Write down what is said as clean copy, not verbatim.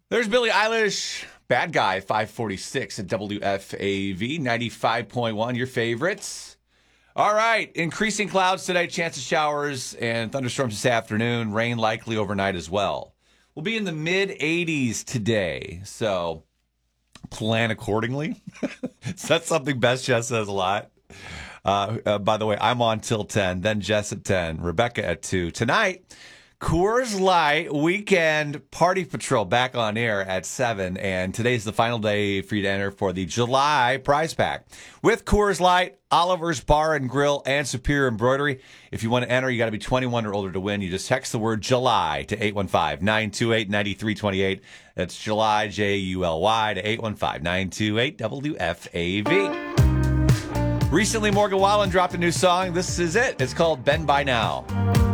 There's Billie Eilish, Bad Guy, 546 at WFAV, 95.1, your favorites. All right, increasing clouds today, chance of showers and thunderstorms this afternoon, rain likely overnight as well. We'll be in the mid-80s today, so plan accordingly. So that's something Best Jess says a lot. By the way, I'm on till 10, then Jess at 10, Rebecca at 2. Tonight, Coors Light Weekend Party Patrol back on air at 7, and today's the final day for you to enter for the July prize pack. With Coors Light, Oliver's Bar and Grill, and Superior Embroidery. If you want to enter, you got to be 21 or older to win. You just text the word July to 815-928-9328. That's July, July, to 815-928-WFAV. Recently, Morgan Wallen dropped a new song. This is it. It's called Bend By Now.